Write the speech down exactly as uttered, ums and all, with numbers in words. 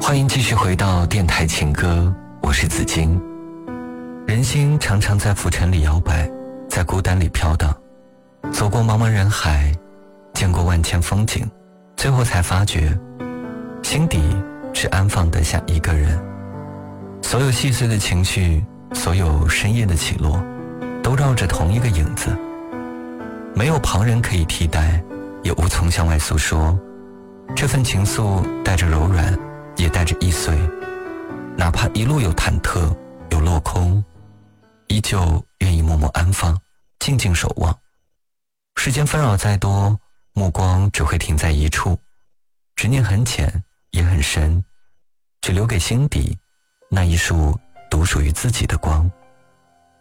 欢迎继续回到电台情歌，我是子金。人心常常在浮尘里摇摆，在孤单里飘荡，走过茫茫人海，见过万千风景，最后才发觉心底只安放得下一个人。所有细碎的情绪，所有深夜的起落，都绕着同一个影子，没有旁人可以替代，也无从向外诉说。这份情愫带着柔软，也带着易碎，哪怕一路有忐忑，有落空，依旧愿意默默安放，静静守望。世间纷扰再多，目光只会停在一处，执念很浅也很深，只留给心底那一束独属于自己的光。